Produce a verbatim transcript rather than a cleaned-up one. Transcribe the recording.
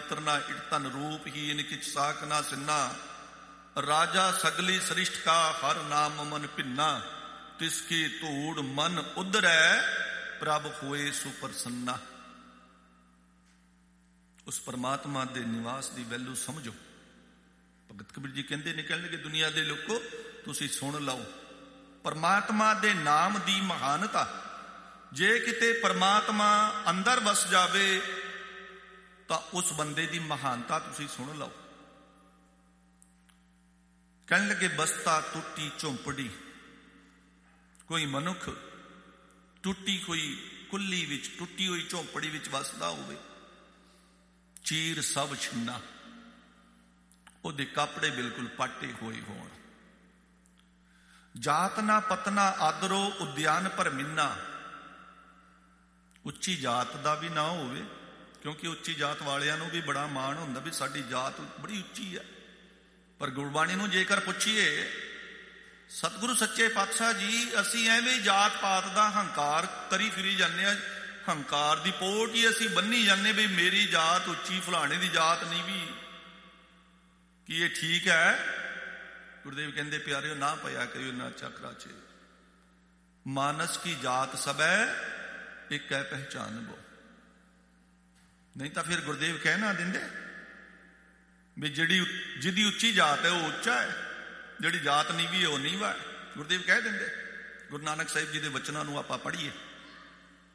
ਮਿੱਤਰ ਨਾ ਇਟ ਧਨ ਰੂਪ ਹੀ ਇਨ ਕਿਛ ਸਾਖ ਨਾ ਸਿੰਨਾ। ਰਾਜਾ ਸਗਲੀ ਸ੍ਰਿਸ਼ਟ ਕਾ ਹਰ ਨਾਮ ਮਨ ਭਿੰਨਾ। ਤਿਸ ਕੀ ਧੂੜ ਮਨ ਉਧਰੈ ਪ੍ਰਭ ਹੋਏ ਸੁਪਰਸੰਨਾ। ਉਸ ਪਰਮਾਤਮਾ ਦੇ ਨਿਵਾਸ ਦੀ ਵੈਲੂ ਸਮਝੋ। ਭਗਤ ਕਬੀਰ ਜੀ ਕਹਿੰਦੇ ਨੇ, ਕਹਿਣਗੇ ਦੁਨੀਆ ਦੇ ਲੋਕੋ ਤੁਸੀਂ ਸੁਣ ਲਓ ਪਰਮਾਤਮਾ ਦੇ ਨਾਮ ਦੀ ਮਹਾਨਤਾ। ਜੇ ਕਿਤੇ ਪਰਮਾਤਮਾ ਅੰਦਰ ਵਸ ਜਾਵੇ ਤਾਂ ਉਸ ਬੰਦੇ ਦੀ ਮਹਾਨਤਾ ਤੁਸੀਂ ਸੁਣ ਲਓ। ਕਹਿਣ ਲੱਗੇ ਬਸਤਾ ਟੁੱਟੀ ਝੌਂਪੜੀ। ਕੋਈ ਮਨੁੱਖ ਟੁੱਟੀ ਹੋਈ ਕੁੱਲੀ ਵਿੱਚ, ਟੁੱਟੀ ਹੋਈ ਝੌਂਪੜੀ ਵਿੱਚ ਵਸਦਾ ਹੋਵੇ, ਚੀਰ ਸਭ ਛਿੰਨਾ, ਉਹਦੇ ਕੱਪੜੇ ਬਿਲਕੁਲ ਪਾਟੇ ਹੋਏ ਹੋਣ। ਜਾਤ ਨਾ ਪਤਨਾ ਆਦਰੋ ਉਦਿਆਨ ਭਰਮਿੰਨਾ। ਉੱਚੀ ਜਾਤ ਦਾ ਵੀ ਨਾ ਹੋਵੇ, ਕਿਉਂਕਿ ਉੱਚੀ ਜਾਤ ਵਾਲਿਆਂ ਨੂੰ ਵੀ ਬੜਾ ਮਾਣ ਹੁੰਦਾ ਵੀ ਸਾਡੀ ਜਾਤ ਬੜੀ ਉੱਚੀ ਹੈ। ਪਰ ਗੁਰਬਾਣੀ ਨੂੰ ਜੇਕਰ ਪੁੱਛੀਏ, ਸਤਿਗੁਰੂ ਸੱਚੇ ਪਾਤਸ਼ਾਹ ਜੀ ਅਸੀਂ ਐਵੇਂ ਜਾਤ ਪਾਤ ਦਾ ਹੰਕਾਰ ਕਰੀ ਫਿਰੀ ਜਾਂਦੇ ਹਾਂ, ਹੰਕਾਰ ਦੀ ਪੋਟ ਹੀ ਅਸੀਂ ਬੰਨੀ ਜਾਂਦੇ ਵੀ ਮੇਰੀ ਜਾਤ ਉੱਚੀ, ਫਲਾਣੇ ਦੀ ਜਾਤ ਨਹੀਂ ਵੀ। ਕੀ ਇਹ ਠੀਕ ਹੈ? ਗੁਰਦੇਵ ਕਹਿੰਦੇ ਪਿਆਰਿਓ ਨਾ ਪਿਆ ਕਰਿਓ ਨਾ ਚੱਕਰਾ ਚ। ਮਾਨਸ ਕੀ ਜਾਤ ਸਬੈ ਇੱਕ ਹੈ ਪਹਿਚਾਨ ਬੋ। ਨਹੀਂ ਤਾਂ ਫਿਰ ਗੁਰਦੇਵ ਕਹਿ ਨਾ ਦਿੰਦੇ ਵੀ ਜਿਹੜੀ ਜਿਹਦੀ ਉੱਚੀ ਜਾਤ ਹੈ ਉਹ ਉੱਚਾ ਹੈ, ਜਿਹੜੀ ਜਾਤ ਨੀਵੀਂ ਹੈ ਉਹ ਨੀਵਾਂ ਹੈ। ਗੁਰਦੇਵ ਕਹਿ ਦਿੰਦੇ। ਗੁਰੂ ਨਾਨਕ ਸਾਹਿਬ ਜੀ ਦੇ ਵਚਨਾਂ ਨੂੰ ਆਪਾਂ ਪੜ੍ਹੀਏ।